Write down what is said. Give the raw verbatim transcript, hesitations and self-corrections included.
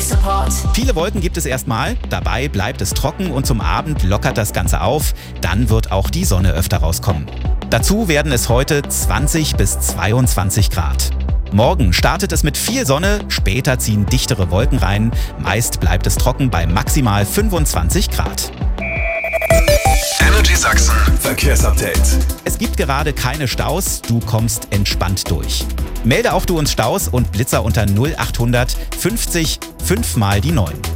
Support. Viele Wolken gibt es erstmal, dabei bleibt es trocken und zum Abend lockert das Ganze auf. Dann wird auch die Sonne öfter rauskommen. Dazu werden es heute zwanzig bis zweiundzwanzig Grad. Morgen startet es mit viel Sonne, später ziehen dichtere Wolken rein. Meist bleibt es trocken bei maximal fünfundzwanzig Grad. Energy Sachsen Verkehrsupdate. Es gibt gerade keine Staus, du kommst entspannt durch. Melde auch du uns Staus und Blitzer unter null acht hundert fünfzig fünf mal die neun.